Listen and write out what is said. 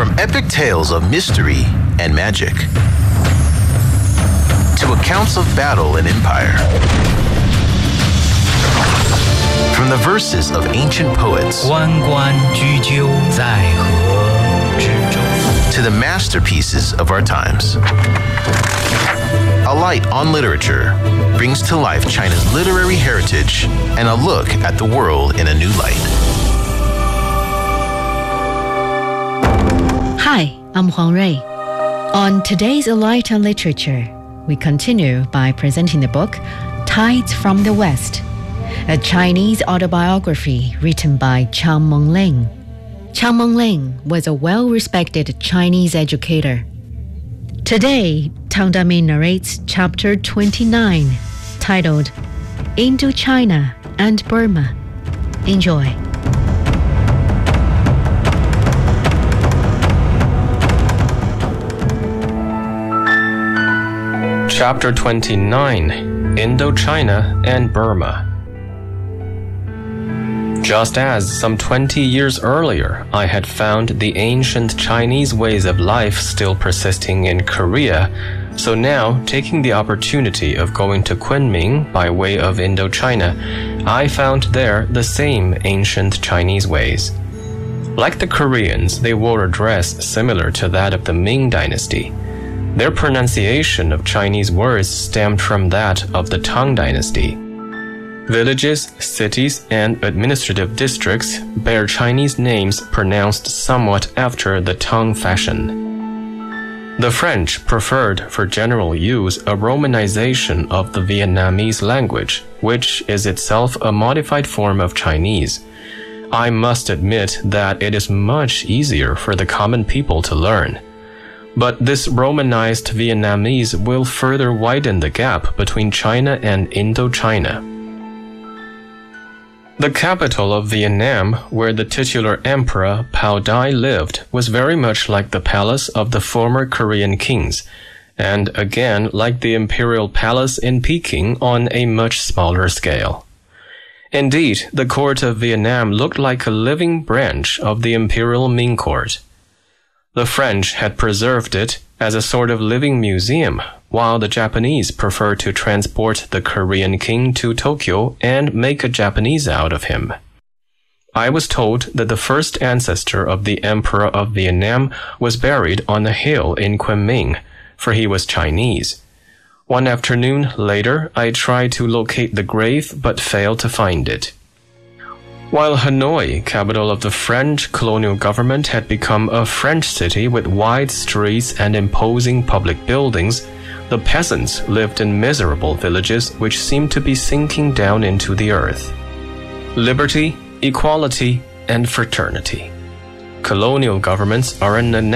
From epic tales of mystery and magic to accounts of battle and empire. From the verses of ancient poets 关关雎鸠，在河之洲 to the masterpieces of our times. A Light on Literature brings to life China's literary heritage and a look at the world in a new light. Hi, I'm Huang Rui. On today's A Light on Literature, we continue by presenting the book Tides from the West, a Chinese autobiography written by Chang Mengling. Chang Mengling was a well-respected Chinese educator. Today, Tang Damin narrates chapter 29, titled Indochina and Burma. Enjoy. Chapter 29, Indochina and Burma. Just as some 20 years earlier I had found the ancient Chinese ways of life still persisting in Korea, so now, taking the opportunity of going to Kunming by way of Indochina, I found there the same ancient Chinese ways. Like the Koreans, they wore a dress similar to that of the Ming Dynasty. Their pronunciation of Chinese words stemmed from that of the Tang Dynasty. Villages, cities, and administrative districts bear Chinese names pronounced somewhat after the Tang fashion. The French preferred for general use a romanization of the Vietnamese language, which is itself a modified form of Chinese. I must admit that it is much easier for the common people to learn. But this romanized Vietnamese will further widen the gap between China and Indochina. The capital of Vietnam, where the titular emperor Pao Dai lived, was very much like the palace of the former Korean kings, and again like the imperial palace in Peking on a much smaller scale. Indeed, the court of Vietnam looked like a living branch of the imperial Ming court. The French had preserved it as a sort of living museum, while the Japanese preferred to transport the Korean king to Tokyo and make a Japanese out of him. I was told that the first ancestor of the Emperor of Vietnam was buried on a hill in Kunming, for he was Chinese. One afternoon later, I tried to locate the grave but failed to find it. While Hanoi, capital of the French colonial government, had become a French city with wide streets and imposing public buildings, the peasants lived in miserable villages which seemed to be sinking down into the earth. Liberty, equality, and fraternity. Colonial governments are an